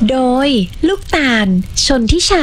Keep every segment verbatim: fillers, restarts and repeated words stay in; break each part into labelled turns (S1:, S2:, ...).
S1: โดยลูกตาลชนทิชา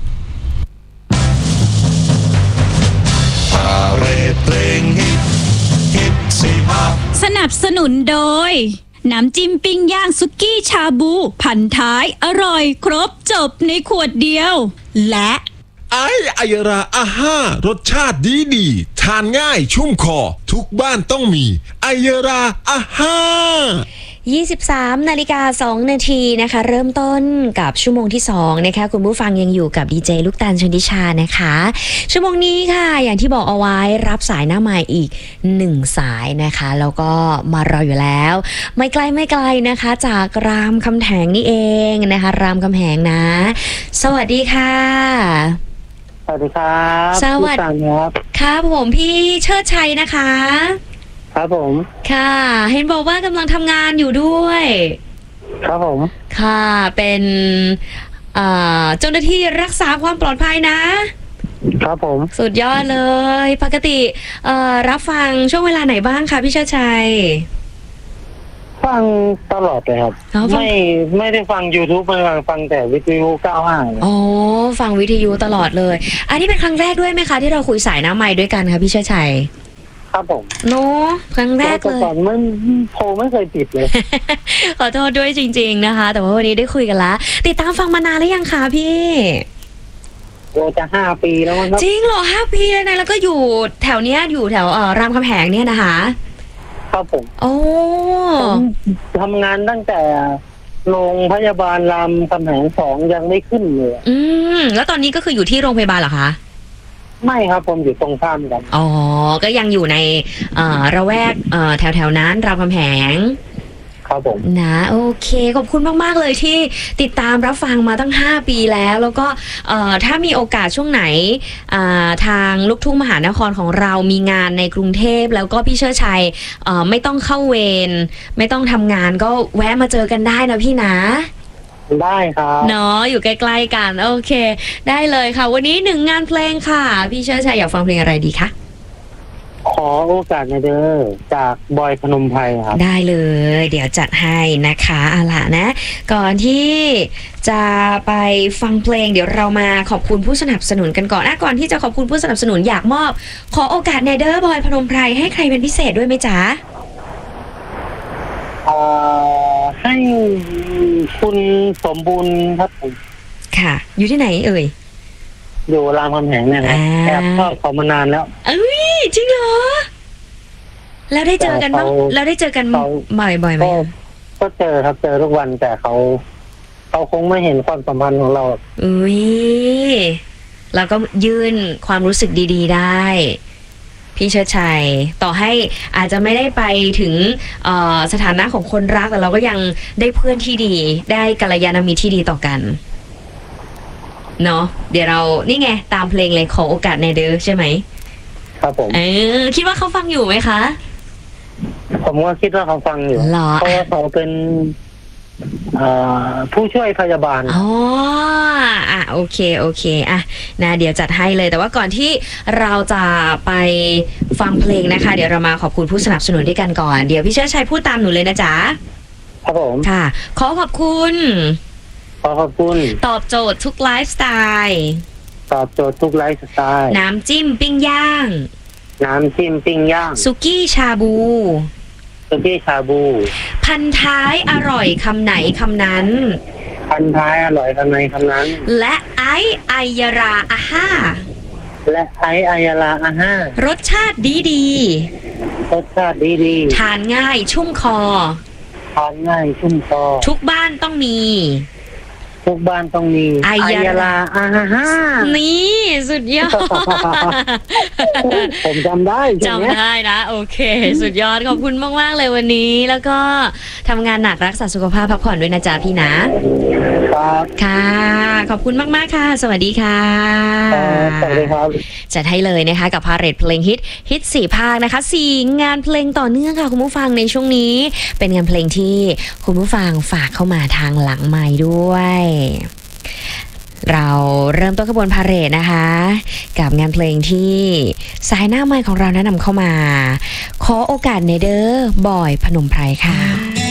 S2: สนับสนุนโดยน้ำจิ้มปิ้งย่างสุกี้ชาบูพันท้ายอร่อยครบจบในขวดเดียวและ
S3: ไอไอยราอาห้ารสชาติดีดีทานง่ายชุ่มคอทุกบ้านต้องมีไอยราอาห้า
S4: ยี่สิบสามนาฬิกาสองนาทีนะคะเริ่มต้นกับชั่วโมงที่สองนะคะคุณผู้ฟังยังอยู่กับดีเจลูกตาลชนทิชานะคะชั่วโมงนี้ค่ะอย่างที่บอกเอาไว้รับสายหน้าใหม่อีกหนึ่งสายนะคะแล้วก็มารออยู่แล้วไม่ไกลไม่ไกลนะคะจากรามคำแหงนี่เองนะคะรามคำแหงนะสวัสดีค่ะ
S5: สวัสดีครับ
S4: สวัสดีครับครับผมพี่เชิดชัยนะคะ
S5: ครับผม
S4: ค่ะเห็นบอกว่ากำลังทำงานอยู่ด้วย
S5: ครับผม
S4: ค่ะเป็นเจ้าหน้าที่รักษาความปลอดภัยนะครับ
S5: ผม
S4: สุดยอดเลยปกติรับฟังช่วงเวลาไหนบ้างคะพี่เชิดชัย
S5: ฟังตลอดเลยครับไม่ไม่ได้ฟัง YouTube ไม่ฟังฟังแต่วิทยุเก้าสิบห้า
S4: อ๋อฟังวิทยุตลอดเลยอันนี้เป็นครั้งแรกด้วยไหมคะที่เราคุยสายหน้าไมค์ด้วยกันคะพี่เชิดชัย
S5: ครับผม
S4: โน้ครั้งแรกเลย
S5: ก่อนไม่โทรไม่เคยติดเลย
S4: ขอโทษด้วยจริงๆนะคะแต่ว่าวันนี้ได้คุยกันละติดตามฟังมานานหรือยังคะพี่
S5: โอ้จะห้าปีแล้วมั้งครับ
S4: จริงเหรอห้าปีเลยนะแล้วก็อยู่แถวเนี้ยอยู่แถวเอ่อรามคำแหงเนี่ยนะคะ
S5: ครับผม
S4: โอ้
S5: ทำงานตั้งแต่โรงพยาบาลรามคำแหงสองยังไม่ขึ้นเลย
S4: อืมแล้วตอนนี้ก็คืออยู่ที่โรงพยาบาลเหรอคะ
S5: ไม่ครับผมอยู่ตรงข้ามกัน
S4: อ๋อก็ยังอยู่ในเอ่อระแวกเอ่อแถวแถวนั้นรามคำแหง
S5: ครับผม
S4: นะโอเคขอบคุณมากๆเลยที่ติดตามรับฟังมาตั้งห้าปีแล้วแล้วก็เอ่อถ้ามีโอกาสช่วงไหนอ่าทางลูกทุ่งมหานครของเรามีงานในกรุงเทพแล้วก็พี่เชิดชัยเอ่อไม่ต้องเข้าเวรไม่ต้องทำงานก็แวะมาเจอกันได้นะพี่นะ
S5: ได้ครับ
S4: เนาะอยู่ใกล้ๆกันโอเคได้เลยค่ะวันนี้หนึ่งงานเพลงค่ะพี่เชิดชัยอยากฟังเพลงอะไรดีคะ
S5: ขอโอกาสในเด้อจากบอยพนมไพรครับ
S4: ได้เลยเดี๋ยวจัดให้นะคะเอาล่ะนะก่อนที่จะไปฟังเพลงเดี๋ยวเรามาขอบคุณผู้สนับสนุนกันก่อนนะก่อนที่จะขอบคุณผู้สนับสนุนอยากมอบขอโอกาสในเด้อบอยพนมไพรให้ใครเป็นพิเศษด้วยไหมจ๊ะ
S5: ให้คุณสมบูรณ์ครับผม
S4: ค่ะอยู่ที่ไหนเอ่ย
S5: อยู่รามคำแหงเนี่ยนะแอบชอบเขามานานแล้ว
S4: เอ้ยจริงเหรอแล้วได้เจอกันบ้างแล้วได้เจอกันบ่อยบ่อยไหม
S5: ก็เจอครับเจอทุกวันแต่เขาเขาคงไม่เห็นความสัมพันธ์ของเรา
S4: อุ้ยเราก็ยื่นความรู้สึกดีๆได้พี่เชิดชัยต่อให้อาจจะไม่ได้ไปถึงสถานะของคนรักแต่เราก็ยังได้เพื่อนที่ดีได้กัลยาณมิตรที่ดีต่อกันเนาะเดี๋ยวเรานี่ไงตามเพลงเลยขอโอกาสในเด้อใช่ไหม
S5: ครับผม
S4: เออคิดว่าเขาฟังอยู่ไหมคะ
S5: ผมก็คิดว่าเขาฟังอยู่เพราะว่าเขาเป็นผู้ช่วยพยาบาล
S4: อ๋ออ่ะโอเคโอเคอ่ะนะเดี๋ยวจัดให้เลยแต่ว่าก่อนที่เราจะไปฟังเพลงนะคะเดี๋ยวเรามาขอบคุณผู้สนับสนุนด้วยกันก่อนเดี๋ยวพี่เชิดชัยพูดตามหนูเลยนะจ๊ะ
S5: ครับผม
S4: ค่ะขอขอบคุณ
S5: ขอขอบคุณ
S4: ตอบโจทย์ทุกไลฟ์สไตล์
S5: ตอบโจทย์ทุกไลฟ์สไตล์
S4: น้ำจิ้มปิ้งย่าง
S5: น้ำจิ้มปิ้งย่าง
S4: สุกี้ชาบู
S5: สุกี้ชาบู
S4: พันท้ายอร่อยคำไหนคำนั้น
S5: พันท้ายอร่อยคำไหนคำนั้น
S4: และไอไอยราอาห้า
S5: และไอไอยราอาห้าร
S4: สชาติดีดี
S5: รสชาติดีดี
S4: ทานง่ายชุ่มคอ
S5: ทานง่ายชุ่มคอ
S4: ทุกบ้านต้องมี
S5: ทุกบ้านต้องมี
S4: ไอยาลา
S5: อาห้า
S4: นี่สุดยอด
S5: ผมจำได้
S4: จำได้นะโอเคสุดยอดขอบคุณมากๆเลยวันนี้แล้วก็ทำงานหนักรักษาสุขภาพพักผ่อนด้วยนะจ๊ะพี่นะครับค่ะขอบคุณมากๆค่ะสวัสดีค่ะ
S5: สวัสดีครับ
S4: จัดให้เลยนะคะกับพาเรดเพลงฮิตฮิตสี่ภาคนะคะสี่งานเพลงต่อเนื่องค่ะคุณผู้ฟังในช่วงนี้เป็นงานเพลงที่คุณผู้ฟังฝากเข้ามาทางหลังไมค์ด้วยเราเริ่มต้นขบวนพาเหรดนะคะกับงานเพลงที่สายหน้าไมค์ของเราแนะนำเข้ามาขอโอกาสในเด้อบอยพนมไพรค่ะ